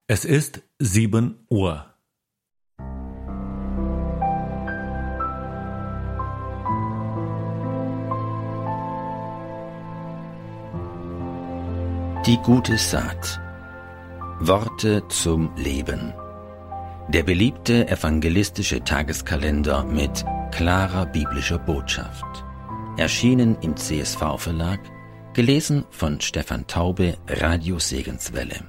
Es ist 7 Uhr. Die gute Saat. Worte zum Leben. Der beliebte evangelistische Tageskalender mit klarer biblischer Botschaft. Erschienen im CSV-Verlag, gelesen von Stefan Taube, Radio Segenswelle.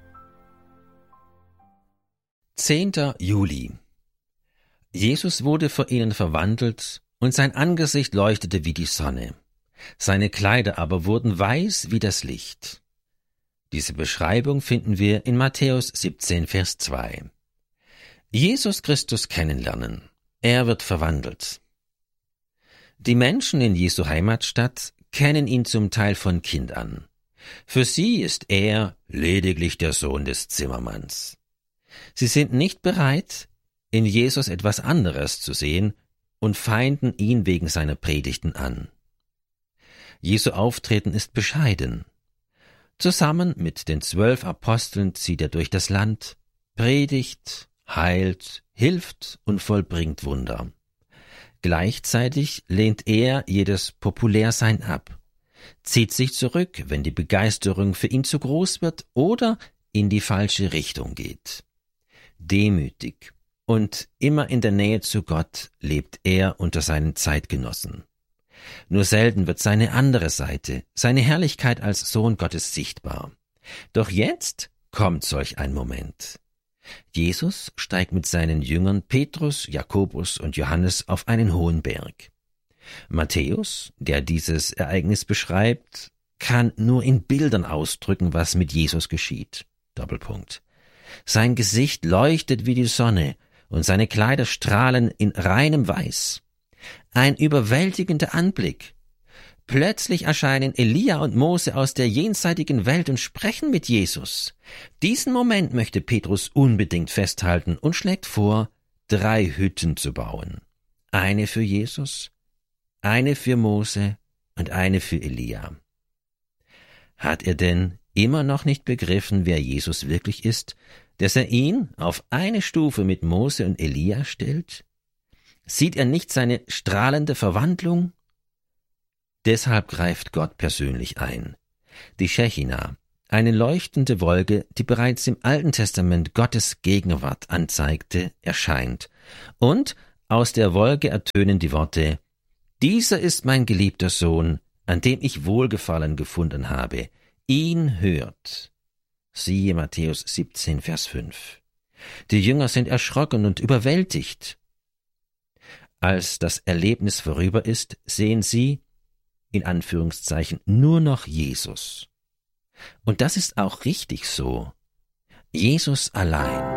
10. Juli. Jesus wurde vor ihnen verwandelt, und sein Angesicht leuchtete wie die Sonne. Seine Kleider aber wurden weiß wie das Licht. Diese Beschreibung finden wir in Matthäus 17, Vers 2. Jesus Christus kennenlernen. Er wird verwandelt. Die Menschen in Jesu Heimatstadt kennen ihn zum Teil von Kind an. Für sie ist er lediglich der Sohn des Zimmermanns. Sie sind nicht bereit, in Jesus etwas anderes zu sehen und feinden ihn wegen seiner Predigten an. Jesu Auftreten ist bescheiden. Zusammen mit den 12 Aposteln zieht er durch das Land, predigt, heilt, hilft und vollbringt Wunder. Gleichzeitig lehnt er jedes Populärsein ab, zieht sich zurück, wenn die Begeisterung für ihn zu groß wird oder in die falsche Richtung geht. Demütig und immer in der Nähe zu Gott lebt er unter seinen Zeitgenossen. Nur selten wird seine andere Seite, seine Herrlichkeit als Sohn Gottes sichtbar. Doch jetzt kommt solch ein Moment. Jesus steigt mit seinen Jüngern Petrus, Jakobus und Johannes auf einen hohen Berg. Matthäus, der dieses Ereignis beschreibt, kann nur in Bildern ausdrücken, was mit Jesus geschieht. Doppelpunkt. Sein Gesicht leuchtet wie die Sonne und seine Kleider strahlen in reinem Weiß. Ein überwältigender Anblick. Plötzlich erscheinen Elia und Mose aus der jenseitigen Welt und sprechen mit Jesus. Diesen Moment möchte Petrus unbedingt festhalten und schlägt vor, 3 Hütten zu bauen. Eine für Jesus, eine für Mose und eine für Elia. Hat er denn immer noch nicht begriffen, wer Jesus wirklich ist, dass er ihn auf eine Stufe mit Mose und Elia stellt? Sieht er nicht seine strahlende Verwandlung? Deshalb greift Gott persönlich ein. Die Schechina, eine leuchtende Wolke, die bereits im Alten Testament Gottes Gegenwart anzeigte, erscheint. Und aus der Wolke ertönen die Worte: Dieser ist mein geliebter Sohn, an dem ich Wohlgefallen gefunden habe. Ihn hört. Siehe Matthäus 17, Vers 5. Die Jünger sind erschrocken und überwältigt. Als das Erlebnis vorüber ist, sehen sie, in Anführungszeichen, nur noch Jesus. Und das ist auch richtig so. Jesus allein.